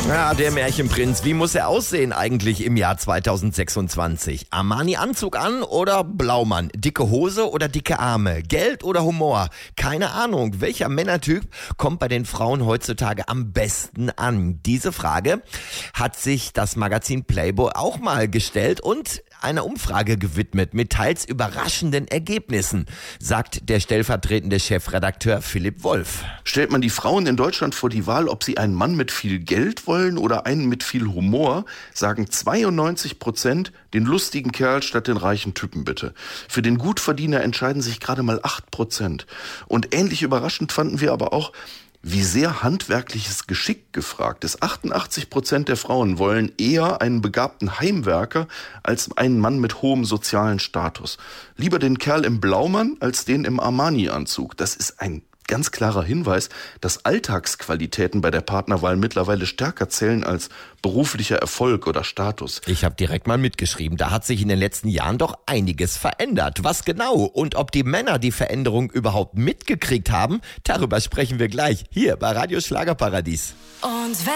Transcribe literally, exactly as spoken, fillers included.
Ja, der Märchenprinz. Wie muss er aussehen eigentlich im Jahr zweitausendsechsundzwanzig? Armani-Anzug an oder Blaumann? Dicke Hose oder dicke Arme? Geld oder Humor? Keine Ahnung. Welcher Männertyp kommt bei den Frauen heutzutage am besten an? Diese Frage hat sich das Magazin Playboy auch mal gestellt und einer Umfrage gewidmet mit teils überraschenden Ergebnissen, sagt der stellvertretende Chefredakteur Philipp Wolf. Stellt man die Frauen in Deutschland vor die Wahl, ob sie einen Mann mit viel Geld wollen oder einen mit viel Humor, sagen zweiundneunzig Prozent den lustigen Kerl statt den reichen Typen bitte. Für den Gutverdiener entscheiden sich gerade mal acht Prozent. Und ähnlich überraschend fanden wir aber auch, wie sehr handwerkliches Geschick gefragt ist. achtundachtzig Prozent der Frauen wollen eher einen begabten Heimwerker als einen Mann mit hohem sozialen Status. Lieber den Kerl im Blaumann als den im Armani-Anzug. Das ist ein ganz klarer Hinweis, dass Alltagsqualitäten bei der Partnerwahl mittlerweile stärker zählen als beruflicher Erfolg oder Status. Ich habe direkt mal mitgeschrieben, da hat sich in den letzten Jahren doch einiges verändert. Was genau und ob die Männer die Veränderung überhaupt mitgekriegt haben, darüber sprechen wir gleich hier bei Radio Schlagerparadies. Und